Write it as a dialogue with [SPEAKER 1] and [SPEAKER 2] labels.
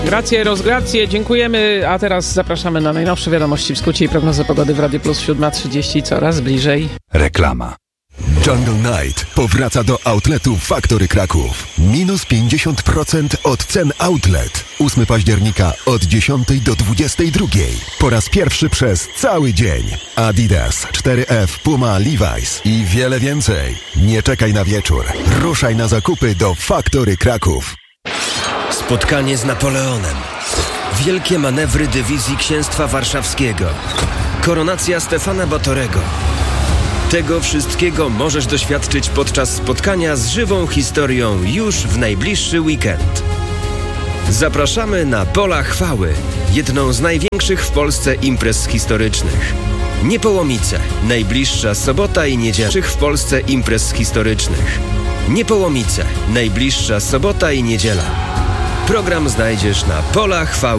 [SPEAKER 1] Gracje, dziękujemy. A teraz zapraszamy na najnowsze wiadomości w skrócie i prognozę pogody w Radio Plus 7:30, coraz bliżej.
[SPEAKER 2] Reklama.
[SPEAKER 3] Jungle Night powraca do outletu Factory Kraków. Minus 50% od cen outlet. 8 października od 10 do 22. Po raz pierwszy przez cały dzień. Adidas, 4F, Puma, Levi's i wiele więcej. Nie czekaj na wieczór. Ruszaj na zakupy do Factory Kraków.
[SPEAKER 4] Spotkanie z Napoleonem. Wielkie manewry dywizji Księstwa Warszawskiego. Koronacja Stefana Batorego. Tego wszystkiego możesz doświadczyć podczas spotkania z żywą historią już w najbliższy weekend. Zapraszamy na Pola Chwały, jedną z największych w Polsce imprez historycznych. Niepołomice, najbliższa sobota i niedziela w Polsce imprez historycznych. Niepołomice, najbliższa sobota i niedziela. Program znajdziesz na Pola Chwały.